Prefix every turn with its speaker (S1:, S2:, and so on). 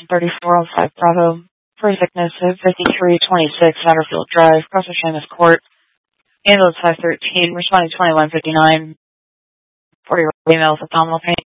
S1: 3405 Bravo. For sickness of 5326 Satterfield Drive, Cross Shamus Court. Ambulance 513, responding 2159. For your females, abdominal pain.